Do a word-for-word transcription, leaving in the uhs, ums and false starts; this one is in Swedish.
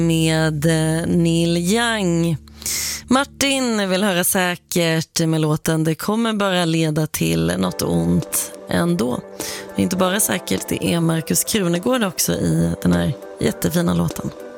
med Neil Young. Martin vill höra säkert med låten Det kommer bara leda till något ont ändå. Och inte bara säkert, det är Markus Krunegård också i den här jättefina låten.